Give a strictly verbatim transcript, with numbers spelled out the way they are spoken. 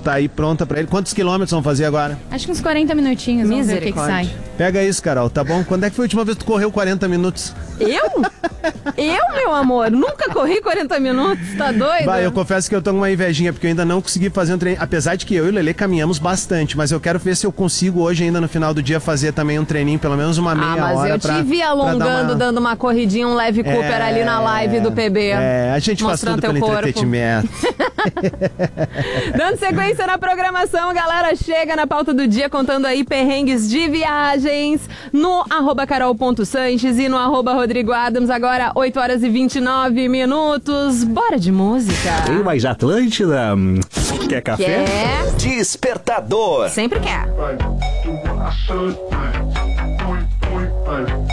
tá aí pronta pra ele. Quantos quilômetros vão fazer agora? Acho que uns quarenta minutinhos, vamos ver o que, que sai. Pega isso, Carol, tá bom? Quando é que foi a última vez que tu correu quarenta minutos? Eu? Eu, meu amor? Nunca corri quarenta minutos, tá doido? Bah, eu confesso que eu tô com uma invejinha, porque eu ainda não consegui fazer um treininho. Apesar de que eu e o Lelê caminhamos bastante, mas eu quero ver se eu consigo hoje ainda no final do dia fazer também um treininho, pelo menos uma meia hora. Ah, mas eu pra, te vi alongando, uma... dando uma corridinha, um leve Cooper é, ali na live do P B. É, a gente faz tudo pelo corpo. Entretenimento. Dando sequência na programação, galera, chega na pauta do dia contando aí perrengues de viagens no arroba carol.sanches e no arroba Rodrigo Adams. Agora oito horas e vinte e nove minutos. Bora de música. Tem mais Atlântida? Quer café? Quer? Despertador. Sempre quer.